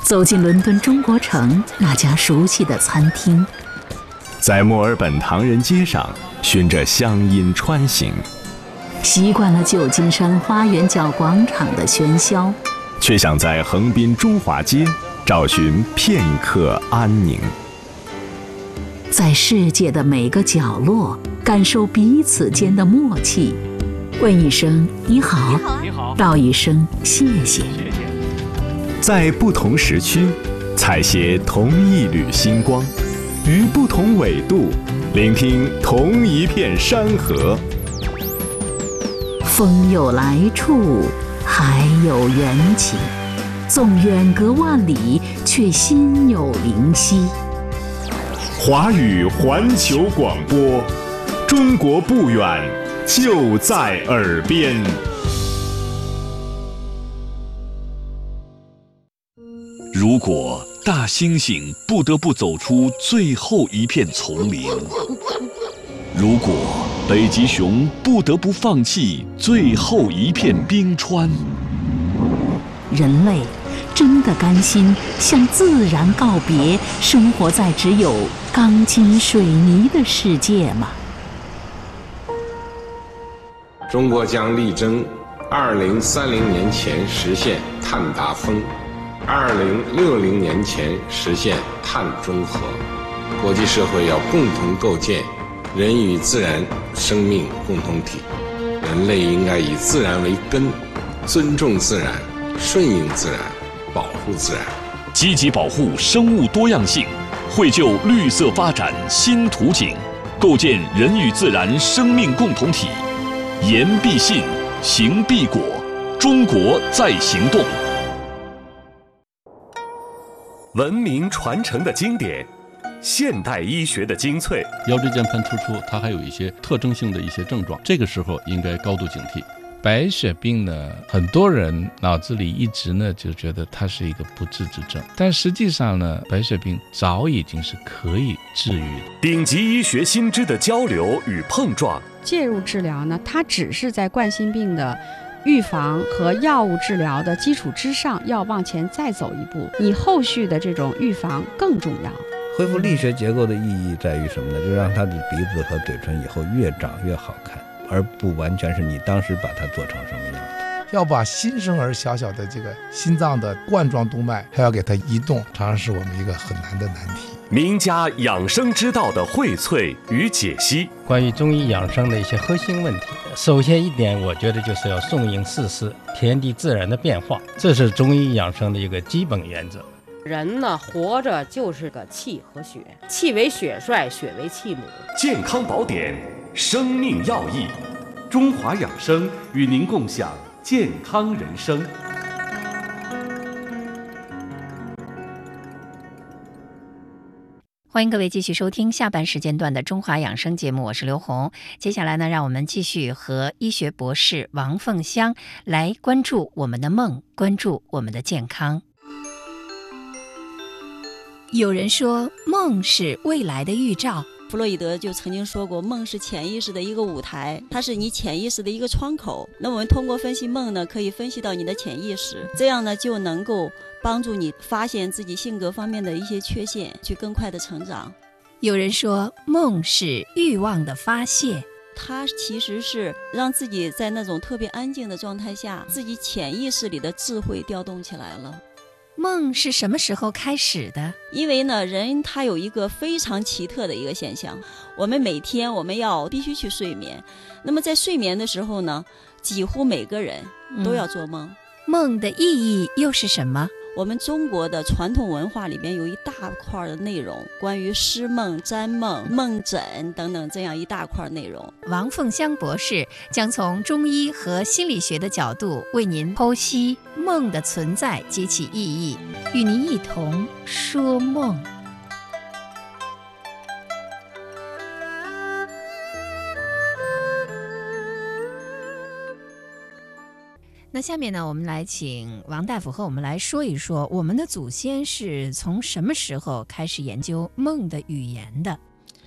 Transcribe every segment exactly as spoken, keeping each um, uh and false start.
走进伦敦中国城那家熟悉的餐厅， 在墨尔本唐人街上循着乡音穿行， 习惯了旧金山花园角广场的喧嚣， 却想在横滨中华街找寻片刻安宁。 在世界的每个角落感受彼此间的默契，问一声你好， 你好， 道一声谢谢。 在不同时区采撷同一缕星光，于不同纬度聆听同一片山河。 风有来处，海有缘起，纵远隔万里，却心有灵犀。 华语环球广播，中国不远，就在耳边。 如果大猩猩不得不走出最后一片丛林，如果北极熊不得不放弃最后一片冰川， 人类真的甘心向自然告别，生活在只有钢筋水泥的世界吗？ 中国将力争二零三零年前实现碳达峰，二零六零年前实现碳中和。国际社会要共同构建人与自然生命共同体，人类应该以自然为根，尊重自然，顺应自然，保护自然， 积极保护生物多样性，绘就绿色发展新图景，构建人与自然生命共同体。言必信，行必果，中国在行动。 文明传承的经典，现代医学的精粹。 腰椎间盘突出，它还有一些特征性的一些症状，这个时候应该高度警惕。白血病呢，很多人脑子里一直呢就觉得它是一个不治之症，但实际上呢，白血病早已经是可以治愈的。 顶级医学新知的交流与碰撞， 介入治疗呢，它只是在冠心病的预防和药物治疗的基础之上，要往前再走一步，你后续的这种预防更重要。 恢复力学结构的意义在于什么呢？就让他的鼻子和嘴唇以后越长越好看，而不完全是你当时把它做成什么样子。 要把新生儿小小的这个心脏的冠状动脉还要给它移动，常常是我们一个很难的难题。 名家养生之道的荟萃与解析， 关于中医养生的一些核心问题，首先一点，我觉得就是要顺应四时，天地自然的变化，这是中医养生的一个基本原则。 人呢，活着就是个气和血，气为血帅，血为气母。 健康宝典，生命要义，中华养生与您共享健康人生。 欢迎各位继续收听下半时间段的中华养生节目，我是刘红。接下来呢，让我们继续和医学博士王凤香来关注我们的梦，关注我们的健康。有人说梦是未来的预兆， 弗洛伊德就曾经说过，梦是潜意识的一个舞台，它是你潜意识的一个窗口。那我们通过分析梦呢，可以分析到你的潜意识，这样呢就能够帮助你发现自己性格方面的一些缺陷，去更快的成长。 有人说梦是欲望的发泄， 它其实是让自己在那种特别安静的状态下，自己潜意识里的智慧调动起来了。 梦是什么时候开始的？ 因为呢，人他有一个非常奇特的一个现象，我们每天我们要必须去睡眠，那么在睡眠的时候呢，几乎每个人都要做梦。 嗯、梦的意义又是什么？ 我们中国的传统文化里边有一大块的内容，关于诗梦、占梦、梦诊等等这样一大块内容。 王凤香博士将从中医和心理学的角度为您剖析梦的存在及其意义，与您一同说梦。那下面呢，我们来请王大夫和我们来说一说，我们的祖先是从什么时候开始研究梦的语言的？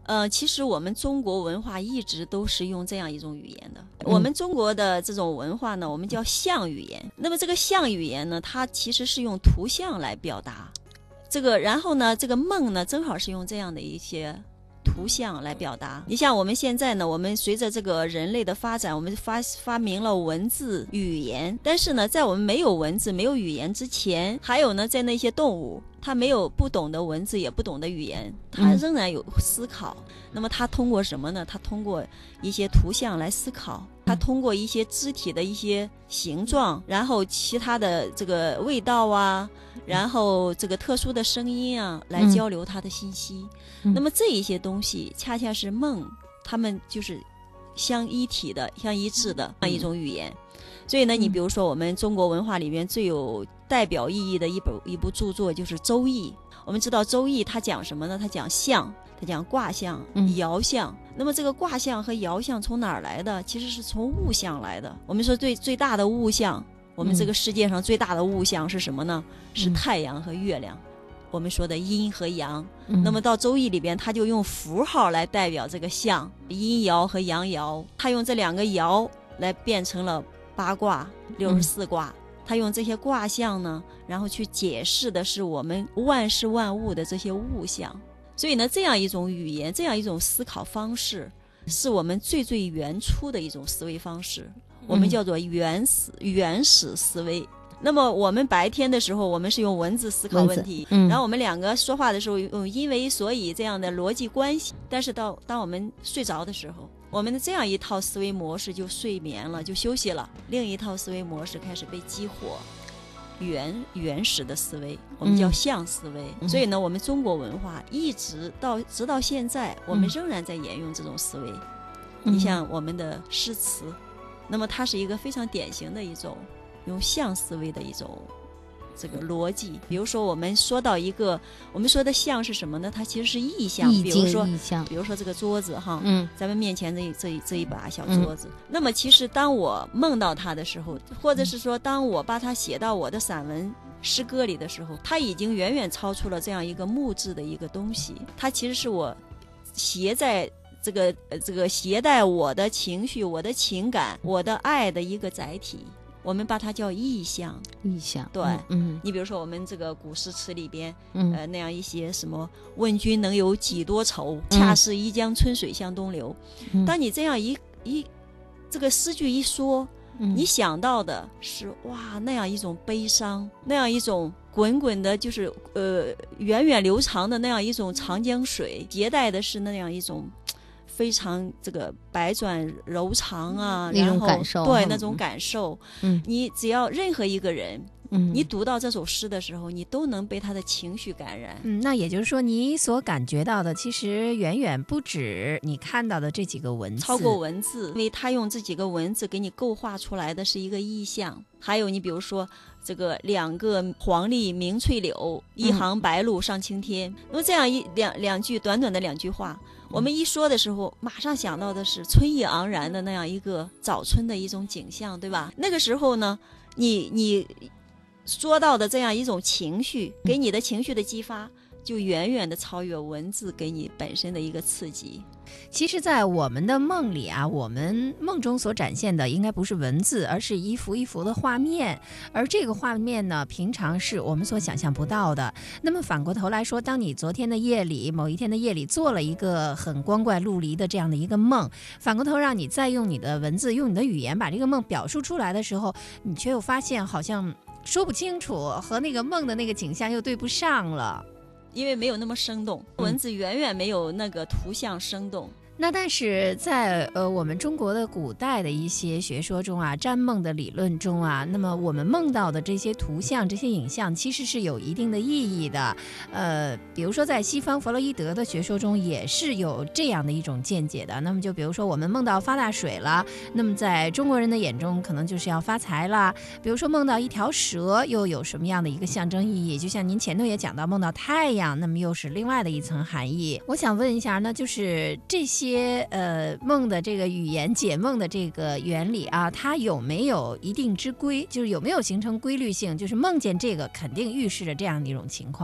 呃，其实我们中国文化一直都是用这样一种语言的。嗯、我们中国的这种文化呢，我们叫象语言。那么这个象语言呢，它其实是用图像来表达。这个，然后呢，这个梦呢，正好是用这样的一些图像来表达。你像我们现在呢，我们随着这个人类的发展，我们发发明了文字语言，但是呢，在我们没有文字没有语言之前，还有呢，在那些动物，它没有不懂得文字也不懂得语言，它仍然有思考、嗯、那么它通过什么呢？它通过一些图像来思考，它通过一些肢体的一些形状，然后其他的这个味道啊，然后这个特殊的声音啊，来交流它的信息、嗯、那么这一些东西恰恰是梦它们就是相一体的相一致的一种语言、嗯、所以呢，你比如说我们中国文化里面最有代表意义的一本一部著作就是《周易》。我们知道《周易》它讲什么呢？它讲象，它讲卦象、爻象、嗯。那么这个卦象和爻象从哪儿来的？其实是从物象来的。我们说最最大的物象，我们这个世界上最大的物象是什么呢？嗯、是太阳和月亮。我们说的阴和阳、嗯、那么到周易里边它就用符号来代表这个象，阴爻和阳爻，它用这两个爻来变成了八卦六十四卦、嗯，它用这些卦象呢，然后去解释的是我们万事万物的这些物象。所以呢，这样一种语言，这样一种思考方式，是我们最最原初的一种思维方式，我们叫做原始、嗯、原始思维。那么我们白天的时候，我们是用文字思考问题、嗯、然后我们两个说话的时候用因为所以这样的逻辑关系，但是到当我们睡着的时候，我们的这样一套思维模式就睡眠了，就休息了，另一套思维模式开始被激活，原原始的思维，我们叫象思维、嗯、所以呢，我们中国文化一直到直到现在，我们仍然在沿用这种思维、嗯、你像我们的诗词，那么它是一个非常典型的一种用象思维的一种这个逻辑。比如说我们说到一个，我们说的象是什么呢？它其实是意象，比如说比如说这个桌子哈，嗯，咱们面前这这一这一把小桌子、嗯、那么其实当我梦到它的时候，或者是说当我把它写到我的散文诗歌里的时候，它已经远远超出了这样一个木质的一个东西，它其实是我携在这个呃这个携带我的情绪、我的情感、我的爱的一个载体，我们把它叫意象。 意象， 对，嗯，你比如说我们这个古诗词里边，嗯，呃，那样一些什么“问君能有几多愁，嗯、恰似一江春水向东流”嗯。当你这样一一这个诗句一说，嗯，你想到的是哇，那样一种悲伤，那样一种滚滚的，就是呃源远流长的那样一种长江水，携带的是那样一种非常这个百转柔肠啊， 那种感受， 对、嗯、那种感受，嗯，你只要任何一个人，嗯，你读到这首诗的时候，你都能被他的情绪感染。 嗯，那也就是说，你所感觉到的，其实远远不止你看到的这几个文字， 超过文字，因为他用这几个文字给你构画出来的是一个意象。还有你比如说这个两个黄鹂鸣翠柳，一行白鹭上青天，那么、嗯、这样一两两句短短的两句话，我们一说的时候马上想到的是春意盎然的那样一个早春的一种景象，对吧？那个时候呢，你你说到的这样一种情绪，给你的情绪的激发就远远的超越文字给你本身的一个刺激。 其实在我们的梦里啊，我们梦中所展现的应该不是文字，而是一幅一幅的画面，而这个画面呢，平常是我们所想象不到的。那么反过头来说，当你昨天的夜里，某一天的夜里做了一个很光怪陆离的这样的一个梦，反过头让你再用你的文字，用你的语言把这个梦表述出来的时候，你却又发现好像说不清楚，和那个梦的那个景象又对不上了， 因为没有那么生动，文字远远没有那个图像生动。 那但是在呃我们中国的古代的一些学说中啊，占梦的理论中啊，那么我们梦到的这些图像、这些影像其实是有一定的意义的。呃，比如说在西方弗洛伊德的学说中也是有这样的一种见解的。那么就比如说我们梦到发大水了，那么在中国人的眼中可能就是要发财啦。比如说梦到一条蛇，又有什么样的一个象征意义？就像您前头也讲到梦到太阳，那么又是另外的一层含义。我想问一下呢，就是这些些呃梦的这个语言解梦的这个原理啊，它有没有一定之规？就是有没有形成规律性？就是梦见这个肯定预示着这样的一种情况。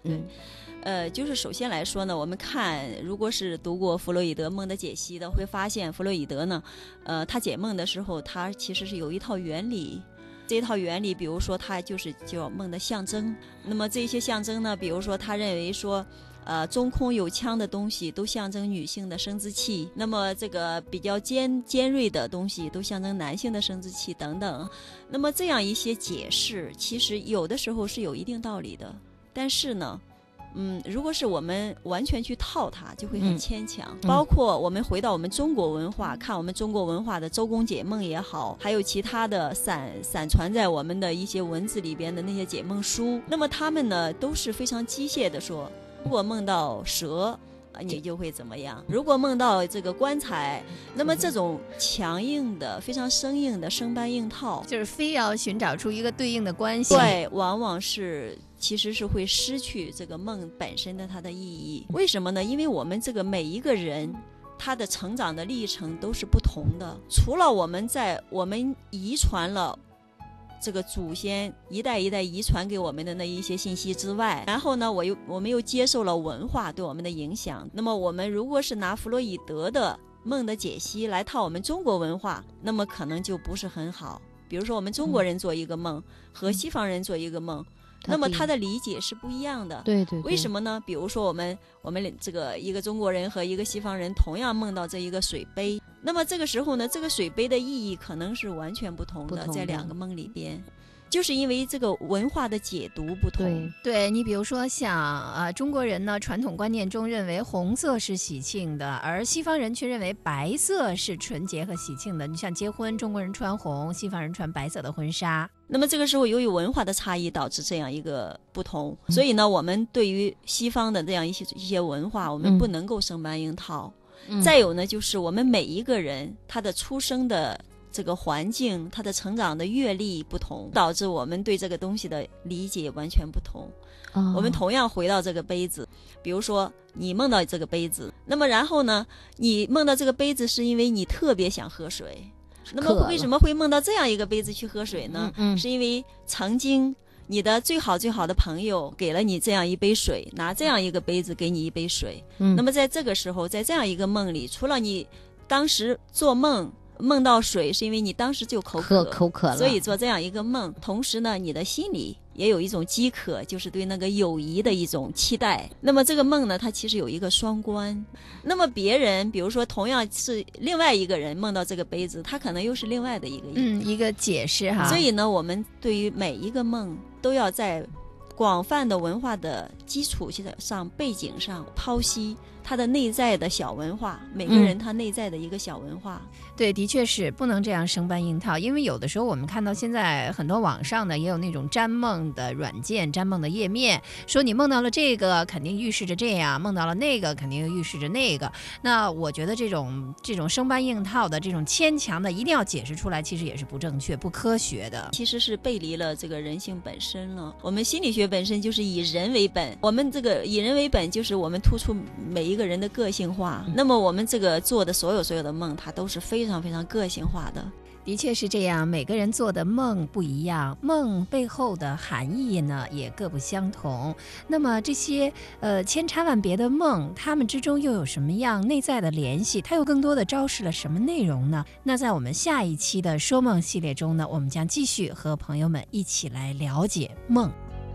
对。呃，就是首先来说呢，我们看，如果是读过弗洛伊德梦的解析的，会发现弗洛伊德呢，呃，他解梦的时候，他其实是有一套原理。这一套原理，比如说他就是叫梦的象征。那么这些象征呢，比如说他认为说，呃，中空有腔的东西都象征女性的生殖器，那么这个比较尖尖锐的东西都象征男性的生殖器等等。那么这样一些解释，其实有的时候是有一定道理的，但是呢。嗯，如果是我们完全去套它，就会很牵强。嗯、包括我们回到我们中国文化，看我们中国文化的周公解梦也好，还有其他的散散传在我们的一些文字里边的那些解梦书，那么他们呢都是非常机械的说，如果梦到蛇。你就会怎么样？如果梦到这个棺材，那么这种强硬的、非常生硬的生搬硬套， 就是非要寻找出一个对应的关系。 对，往往是其实是会失去这个梦本身的它的意义。为什么呢？因为我们这个每一个人，他的成长的历程都是不同的。除了我们在我们遗传了。这个祖先一代一代遗传给我们的那一些信息之外，然后呢，我又我们又接受了文化对我们的影响。那么我们如果是拿弗洛伊德的梦的解析来套我们中国文化，那么可能就不是很好。比如说我们中国人做一个梦、嗯、和西方人做一个梦、嗯、那么他的理解是不一样的。 对 对, 对。 为什么呢？比如说我们我们这个一个中国人和一个西方人同样梦到这一个水杯，那么这个时候呢，这个水杯的意义可能是完全不同的，不同的在两个梦里边，就是因为这个文化的解读不同。 对，对你比如说像呃中国人呢，传统观念中认为红色是喜庆的，而西方人却认为白色是纯洁和喜庆的。你像结婚，中国人穿红，西方人穿白色的婚纱。 那么这个时候由于文化的差异导致这样一个不同，嗯、所以呢，我们对于西方的这样一些一些文化，我们不能够生搬硬套。嗯、再有呢，就是我们每一个人他的出生的这个环境，他的成长的阅历不同，导致我们对这个东西的理解完全不同。哦、我们同样回到这个杯子，比如说你梦到这个杯子，那么然后呢，你梦到这个杯子是因为你特别想喝水，那么为什么会梦到这样一个杯子去喝水呢？嗯嗯、是因为曾经你的最好最好的朋友给了你这样一杯水，拿这样一个杯子给你一杯水。嗯、那么在这个时候，在这样一个梦里，除了你当时做梦梦到水是因为你当时就口渴， 口渴了， 所以做这样一个梦。同时呢，你的心里也有一种饥渴，就是对那个友谊的一种期待。那么这个梦呢，它其实有一个双关。那么别人比如说同样是另外一个人梦到这个杯子，他可能又是另外的一个嗯一个解释哈。 所以呢，我们对于每一个梦都要在广泛的文化的基础上、背景上剖析他的内在的小文化，每个人他内在的一个小文化。 嗯、对，的确是不能这样生搬硬套，因为有的时候我们看到现在很多网上呢也有那种占梦的软件、占梦的页面，说你梦到了这个肯定预示着这样，梦到了那个肯定又预示着那个。那我觉得这种这种生搬硬套的这种牵强的一定要解释出来，其实也是不正确、不科学的， 其实是背离了这个人性本身了。我们心理学本身就是以人为本，我们这个以人为本就是我们突出每一个人的个性化。嗯、那么我们这个做的所有所有的梦，它都是非常非常个性化的。 的确是这样，每个人做的梦不一样，梦背后的含义呢也各不相同。那么这些呃千差万别的梦，它们之中又有什么样内在的联系？它又更多的昭示了什么内容呢？那在我们下一期的说梦系列中呢，我们将继续和朋友们一起来了解梦。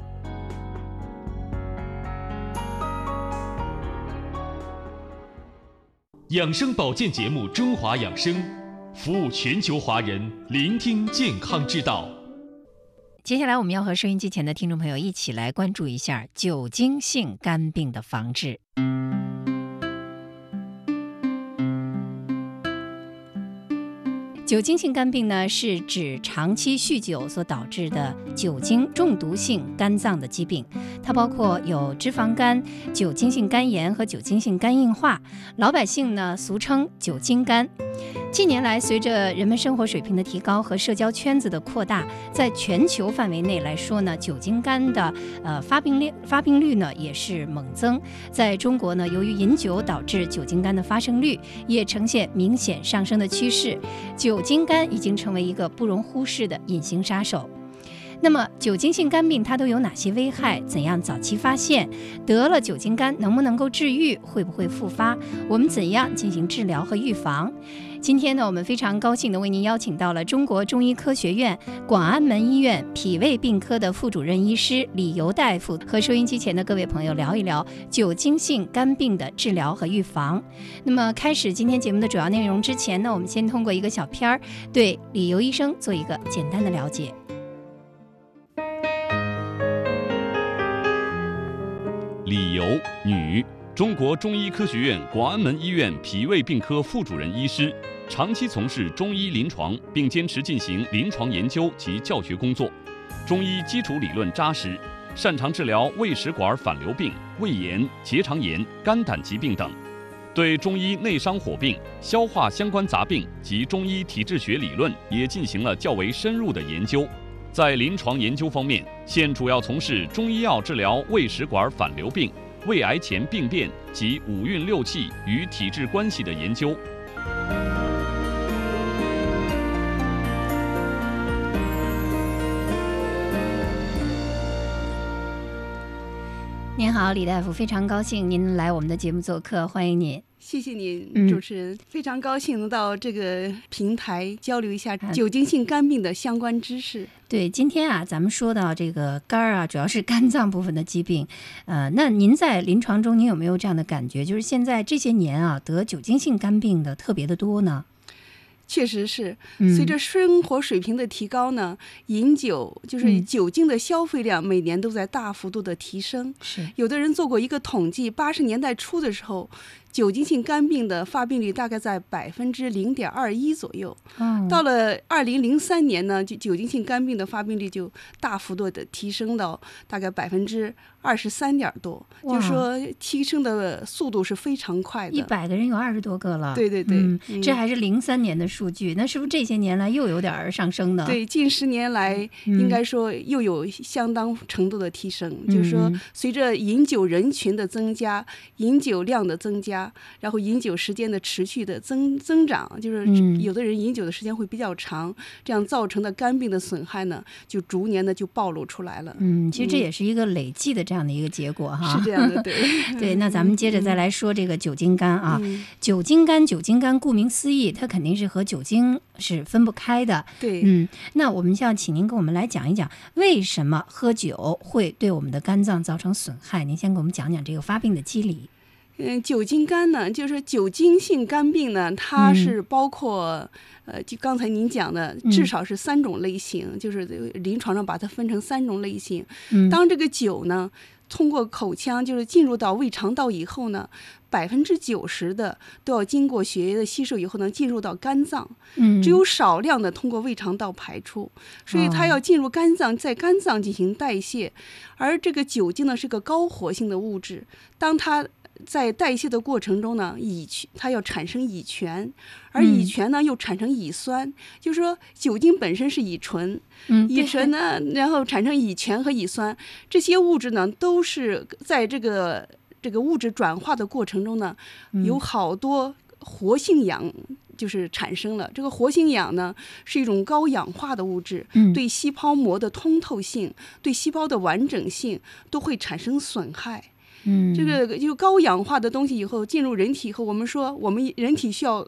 养生保健节目《中华养生》，服务全球华人，聆听健康之道。 接下来我们要和收音机前的听众朋友一起来关注一下酒精性肝病的防治。酒精性肝病呢，是指长期酗酒所导致的酒精中毒性肝脏的疾病，它包括有脂肪肝、酒精性肝炎和酒精性肝硬化，老百姓呢俗称酒精肝。近年来，随着人们生活水平的提高和社交圈子的扩大，在全球范围内来说呢，酒精肝的呃发病率发病率呢也是猛增。在中国呢，由于饮酒导致酒精肝的发生率也呈现明显上升的趋势，酒精肝已经成为一个不容忽视的隐形杀手。 那么酒精性肝病它都有哪些危害？怎样早期发现？得了酒精肝能不能够治愈？会不会复发？我们怎样进行治疗和预防？今天呢，我们非常高兴的为您邀请到了中国中医科学院广安门医院脾胃病科的副主任医师李游大夫，和收音机前的各位朋友聊一聊酒精性肝病的治疗和预防。那么开始今天节目的主要内容之前呢，我们先通过一个小片儿对李游医生做一个简单的了解。 李游，女，中国中医科学院广安门医院脾胃病科副主任医师，长期从事中医临床，并坚持进行临床研究及教学工作。中医基础理论扎实，擅长治疗胃食管反流病、胃炎、结肠炎、肝胆疾病等，对中医内伤火并、消化相关杂病及中医体质学理论也进行了较为深入的研究。在临床研究方面，现主要从事中医药治疗胃食管反流病、胃癌前病变及五运六气与体质关系的研究。 您好，李大夫，非常高兴您来我们的节目做客，欢迎您。 谢谢您，主持人、嗯、非常高兴能到这个平台交流一下酒精性肝病的相关知识。 对，今天啊，咱们说到这个肝啊，主要是肝脏部分的疾病。呃，那您在临床中，您有没有这样的感觉？就是现在这些年啊，得酒精性肝病的特别的多呢？ 确实是，随着生活水平的提高呢，嗯、饮酒就是酒精的消费量每年都在大幅度的提升。 是， 有的人做过一个统计，八十年代初的时候，酒精性肝病的发病率大概在百分之零点二一左右。 嗯， 到了二零零三年呢，就酒精性肝病的发病率就大幅度的提升到大概百分之二十三点多，就是说提升的速度是非常快的。 一百个人有二十多个了。 对对对， 嗯嗯、这还是零三年的数据，那是不是这些年来又有点上升呢？ 对，近十年来应该说又有相当程度的提升，嗯、就是说随着饮酒人群的增加，饮酒量的增加，然后饮酒时间的持续的增增长，就是有的人饮酒的时间会比较长，这样造成的肝病的损害呢，就逐年的就暴露出来了。 嗯，其实这也是一个累计的这样的一个结果哈。 是这样的，对。 对，那咱们接着再来说这个酒精肝啊， 嗯、 酒精肝，酒精肝顾名思义，它肯定是和酒精是分不开的。 对， 嗯，那我们就要请您给我们来讲一讲，为什么喝酒会对我们的肝脏造成损害？您先给我们讲讲这个发病的机理。 嗯，酒精肝呢，就是酒精性肝病呢，它是包括、嗯、呃，就刚才您讲的，至少是三种类型，嗯、就是临床上把它分成三种类型。 嗯， 当这个酒呢，通过口腔就是进入到胃肠道以后呢，百分之九十的都要经过血液的吸收以后呢，进入到肝脏。 嗯， 只有少量的通过胃肠道排出，所以它要进入肝脏，在肝脏进行代谢。而这个酒精呢，是个高活性的物质，当它在代谢的过程中呢，乙它要产生乙醛，而乙醛呢又产生乙酸，嗯、就是说酒精本身是乙醇， 嗯、 乙醇呢，然后产生乙醛和乙酸，这些物质呢都是在这个这个物质转化的过程中呢， 嗯、 有好多活性氧就是产生了。这个活性氧呢是一种高氧化的物质， 嗯、 对细胞膜的通透性、对细胞的完整性都会产生损害。 嗯， 这个就高氧化的东西以后进入人体以后，我们说我们人体需要